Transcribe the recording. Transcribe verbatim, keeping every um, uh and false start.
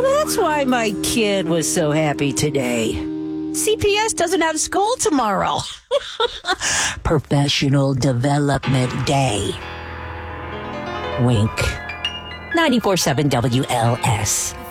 That's why my kid was so happy today. C P S doesn't have school tomorrow. Professional Development Day. Wink. ninety-four point seven W L S.